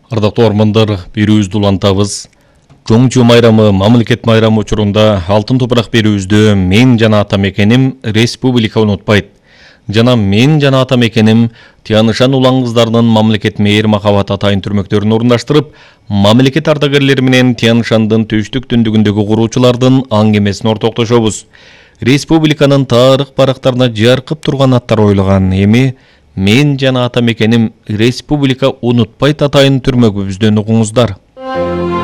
Ардактуу армандар, берүүбүздү улантабыз. Жоңчу майрамы, мамлекет майрамы учурунда алтын топурак берүүбүздө мен жана ата мекеним республика унутпайт. Жана мен жана ата мекеним Тянышан улан кыздарынын мамлекет мээр махабат атайын түрмөктөрүн орундаштырып, мамлекет ардагерлери менен Тянышандын түштүк түндүгүндөгү куруучулардын аңгемесин ортоктошобуз. Республиканын тарых барактарына жаркып турган аттар ойлогон эми мен жана ата мекеним республика унутпайт атайын түрмөгүбүздөн угуңуздар.